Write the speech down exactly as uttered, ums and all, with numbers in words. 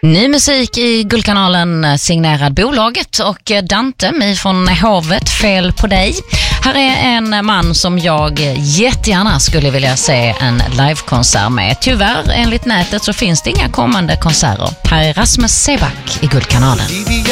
Ny musik i Guldkanalen signerad bolaget och Dante mig från Hovet, Fel på dig. Här är en man som jag jättegärna skulle vilja se en livekonsert med. Tyvärr, enligt nätet så finns det inga kommande konserter. Här är Rasmus Seback i Guldkanalen.